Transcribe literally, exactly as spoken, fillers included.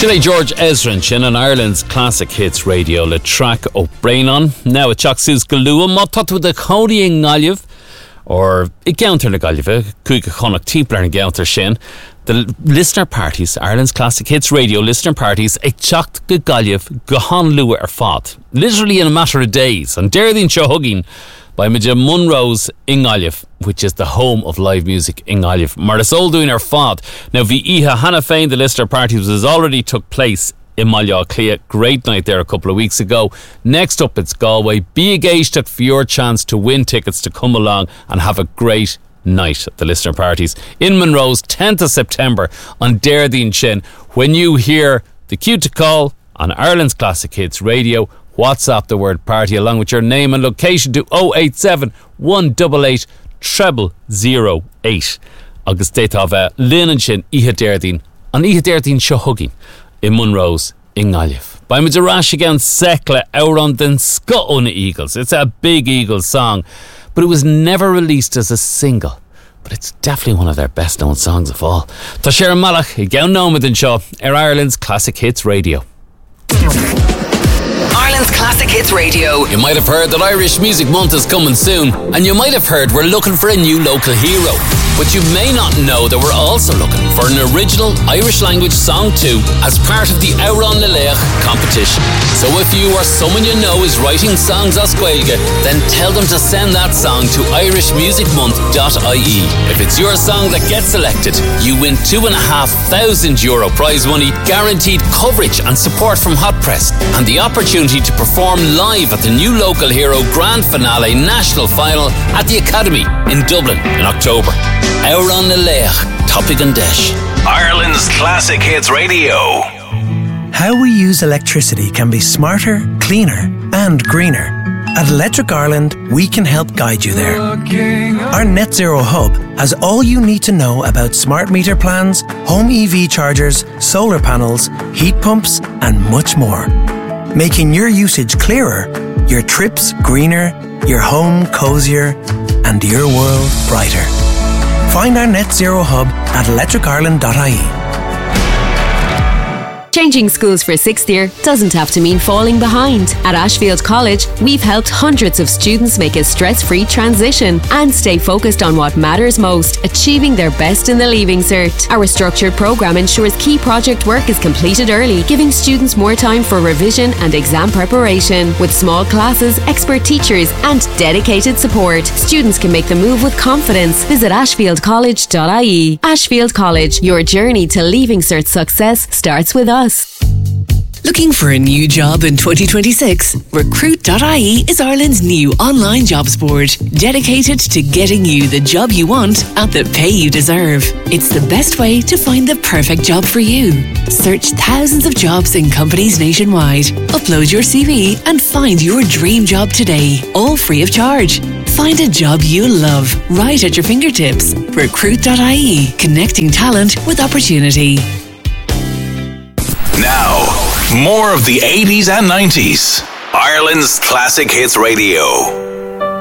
Today, George Ezrin in Ireland's classic hits radio le track o Brainon. Now a Chuck Sus Galua, ma tatu de Cody in Galiev, or a counter na Galiev, Kuika Connacht Tipler and Counter Shin. The listener parties, Ireland's classic hits radio listener parties, a Chuck Galiev, Gahan Lua er Fad. Literally in a matter of days, and Derdin Shohugging by Major Munro's in Galiev, which is the home of live music in Galiev. Marisol doing her fad. Now, the Iha Hannah Fain, the listener parties, has already took place in Malya Clea. Great night there a couple of weeks ago. Next up, it's Galway. Be engaged for your chance to win tickets to come along and have a great night at the listener parties in Monroe's, tenth of September on Derdin Chin. When you hear the cue to call on Ireland's Classic Hits Radio, WhatsApp the word party along with your name and location to oh eight seven, one eight eight, zero zero eight. Agus date of Lynn Sin Iha Derdin and Iha Derdin Shohugging in Monroe's in Galiev. By Madarash again Sekla Auron den Scotland Eagles. It's a big Eagles song, but it was never released as a single. But it's definitely one of their best known songs of all. Tasher Malach, again known within Shaw, Air Ireland's Classic Hits Radio. Ireland's Classic Hits Radio. You might have heard that Irish Music Month is coming soon, and you might have heard we're looking for a new local hero. But you may not know that we're also looking for an original Irish language song too, as part of the Auron Leleach competition. So if you or someone you know is writing songs as Gaeilge, then tell them to send that song to irish music month dot I E. If it's your song that gets selected, you win two and a half thousand euro prize money, guaranteed coverage and support from Hot Press, and the opportunity to perform live at the new Local Hero Grand Finale National Final at the Academy in Dublin in October. Auron Leleach, Topic and Desh. Ireland's Classic Hits Radio. How we use electricity can be smarter, cleaner and greener. At Electric Ireland, we can help guide you there. Our Net Zero Hub has all you need to know about smart meter plans, home E V chargers, solar panels, heat pumps and much more. Making your usage clearer, your trips greener, your home cozier and your world brighter. Find our Net Zero Hub at electric ireland dot I E. Changing schools for sixth year doesn't have to mean falling behind. At Ashfield College, we've helped hundreds of students make a stress-free transition and stay focused on what matters most, achieving their best in the Leaving Cert. Our structured programme ensures key project work is completed early, giving students more time for revision and exam preparation. With small classes, expert teachers and dedicated support, students can make the move with confidence. Visit ashfield college dot I E. Ashfield College, your journey to Leaving Cert success starts with us. Looking for a new job in twenty twenty-six? recruit dot I E is Ireland's new online jobs board, dedicated to getting you the job you want at the pay you deserve. It's the best way to find the perfect job for you. Search thousands of jobs in companies nationwide. Upload your C V and find your dream job today, all free of charge. Find a job you love right at your fingertips. recruit dot I E, connecting talent with opportunity. Now, more of the eighties and nineties. Ireland's Classic Hits Radio.